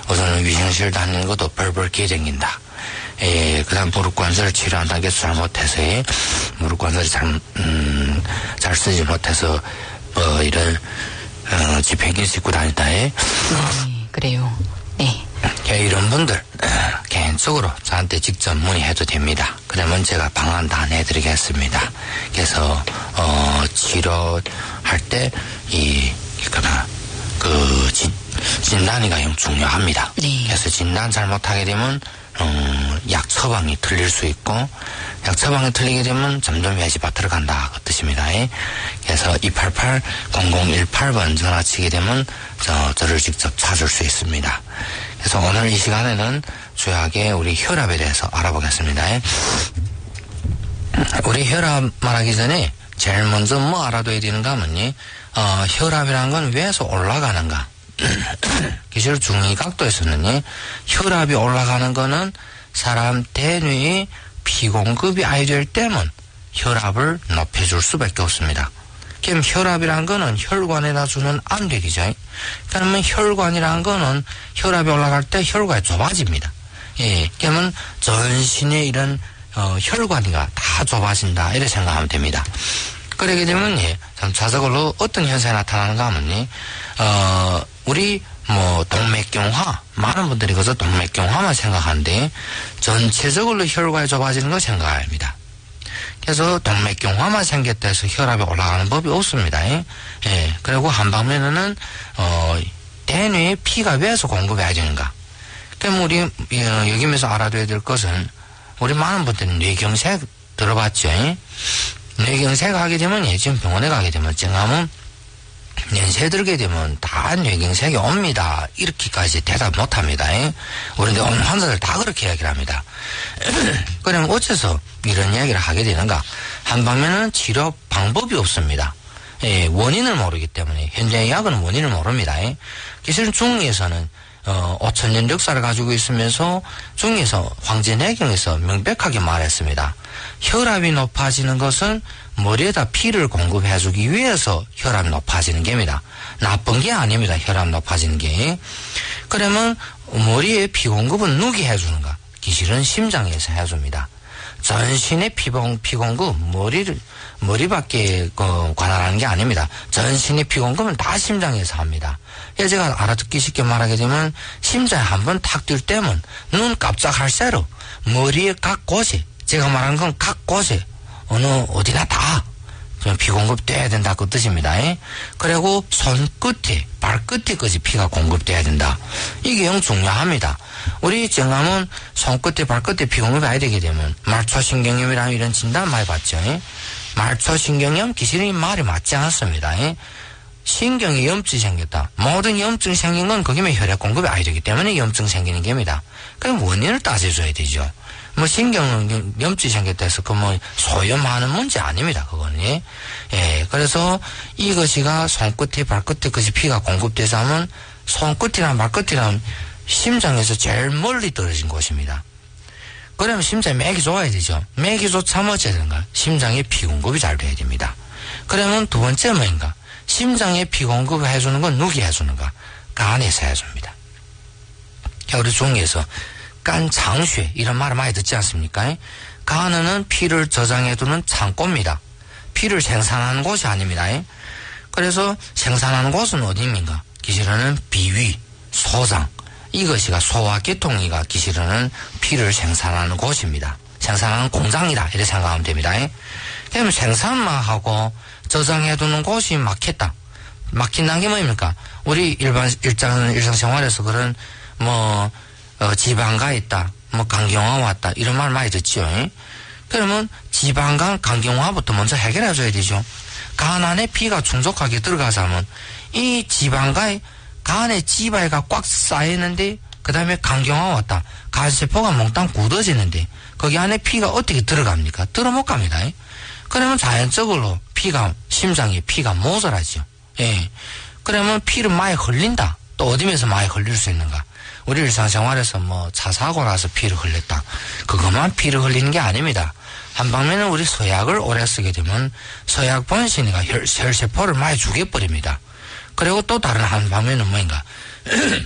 우선은 위생실 다니는 것도 벌벌 기어댕긴다. 예, 그 다음 무릎 관절 치료한다는 게 잘못해서, 무릎 관절이 잘 쓰지 못해서, 이런, 집행기 싣고 다닌다. 예. 그래요. 네. 이런 분들, 개인적으로 저한테 직접 문의해도 됩니다. 그러면 제가 방안 다 내드리겠습니다. 그래서, 치료할 때, 진단이 가장 중요합니다. 네. 그래서 진단 잘못하게 되면, 약 처방이 틀릴 수 있고, 약 처방이 틀리게 되면 점점 외지밭으로 간다. 그 뜻입니다. 그래서 288-0018번 전화치게 되면 저를 직접 찾을 수 있습니다. 그래서 오늘 이 시간에는 주요하게 우리 혈압에 대해서 알아보겠습니다. 우리 혈압 말하기 전에 제일 먼저 뭐 알아둬야 되는가 하면요. 혈압이라는 건 왜서 올라가는가. 기술 중위각도에서는 혈압이 올라가는 거는 사람 대뇌의 피공급이 안 될 때면 혈압을 높여줄 수밖에 없습니다. 그럼 혈압이라는 거는 혈관에다 주는 압력이죠. 그러면 혈관이라는 거는 혈압이 올라갈 때 혈관이 좁아집니다. 예, 그러면 전신의 이런 혈관이가 다 좁아진다 이렇게 생각하면 됩니다. 그러게 되면 전체적으로 어떤 현상이 나타나는가 하면 우리 동맥경화 많은 분들이 그래서 동맥경화만 생각하는데 전체적으로 혈관이 좁아지는 걸 생각합니다. 그래서 동맥경화만 생겼다 해서 혈압이 올라가는 법이 없습니다. 예. 그리고 한 방면에는 대뇌에 피가 왜서 공급이 안 되는가. 그럼 우리 여기면서 알아둬야 될 것은 우리 많은 분들이 뇌경색 들어봤죠. 예? 뇌경색 하게 되면 지금 병원에 가게 되면 정하면 연세 들게 되면 다 뇌경색이 옵니다. 이렇게까지 대답 못합니다. 우리 환자들 다 그렇게 이야기를 합니다. 그럼 어째서 이런 이야기를 하게 되는가? 한 방면은 치료 방법이 없습니다. 원인을 모르기 때문에 현재 약은 원인을 모릅니다. 기술 중에서는 5,000년 역사를 가지고 있으면서 중에서 황제내경에서 명백하게 말했습니다. 혈압이 높아지는 것은 머리에다 피를 공급해주기 위해서 혈압이 높아지는 겁니다. 나쁜 게 아닙니다. 혈압 높아지는 게. 그러면 머리에 피 공급은 누가 해주는가? 기실은 심장에서 해줍니다. 전신의 피 공급, 머리밖에 관할하는 게 아닙니다. 전신의 피 공급은 다 심장에서 합니다. 제가 알아듣기 쉽게 말하게 되면 심장에 한번 탁 뛸 때면 눈 깜짝할 새로 머리의 각 곳에 제가 말하는 건 각 곳에 어디나 다 피 공급돼야 된다 그 뜻입니다. 그리고 손끝에 발끝에까지 피가 공급돼야 된다. 이게 영 중요합니다. 우리 정함은 손끝에 발끝에 피 공급이 안 되게 되면 말초신경염이라는 이런 진단 많이 받죠. 말초신경염 기실이 말이 맞지 않습니다. 신경에 염증이 생겼다. 모든 염증이 생긴 건 거기면 혈액 공급이 안 되기 때문에 염증 생기는 겁니다. 그럼 원인을 따져줘야 되죠. 신경 염증이 생겼다 해서 소염하는 문제 아닙니다. 그거는. 그래서 이것이가 손끝에 발끝에까지 피가 공급돼서 하면 손끝이랑 발끝이랑 심장에서 제일 멀리 떨어진 곳입니다. 그러면 심장에 맥이 좋아야 되죠. 맥이 좋자면 어째야 되는가? 심장에 피 공급이 잘 돼야 됩니다. 그러면 두 번째 뭐인가? 심장에 피 공급을 해주는 건 누가 해주는가? 간에서 해줍니다. 우리 중에서 간 장쇠 이런 말을 많이 듣지 않습니까? 간은 피를 저장해두는 창고입니다. 피를 생산하는 곳이 아닙니다. 그래서 생산하는 곳은 어디입니까? 기실은 비위, 소장 이것이가 소화계통이가 기실은 피를 생산하는 곳입니다. 생산하는 공장이다 이렇게 생각하면 됩니다. 그러면 생산만 하고 저장해두는 곳이 막혔다. 막힌다는 게 뭐입니까? 우리 일상생활에서 그런 지방가 있다, 간경화 왔다, 이런 말 많이 듣죠. 그러면 지방간, 간경화부터 먼저 해결해줘야 되죠. 간 안에 피가 충족하게 들어가서 하면 이 지방가에 간에 지방이가 꽉 쌓이는데 그 다음에 간경화 왔다. 간세포가 몽땅 굳어지는데 거기 안에 피가 어떻게 들어갑니까? 들어 못 갑니다. 그러면 자연적으로 심장에 피가 모자라죠. 그러면 피를 많이 흘린다. 또 어디면서 많이 흘릴 수 있는가? 우리 일상생활에서 차 사고 나서 피를 흘렸다. 그것만 피를 흘리는 게 아닙니다. 한 방면은 우리 서약을 오래 쓰게 되면 서약 번신이가 혈세포를 많이 죽여버립니다. 그리고 또 다른 한 방면은 뭐인가?